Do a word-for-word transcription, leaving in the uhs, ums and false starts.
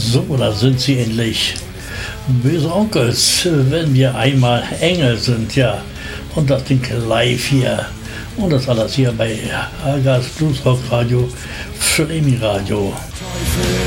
So, da sind sie endlich. Böse Onkels, wenn wir einmal Engel sind, ja. Und das Ding live hier. Und das alles hier bei Agas Blues Rock Radio, Flaming Radio. Teufel